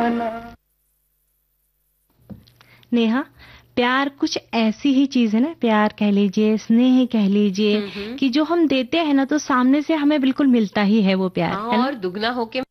नेहा, प्यार कुछ ऐसी ही चीज है ना, प्यार कह लीजिए, स्नेह कह लीजिए, कि जो हम देते हैं ना तो सामने से हमें बिल्कुल मिलता ही है वो प्यार, हाँ, है ना। और दुगना होके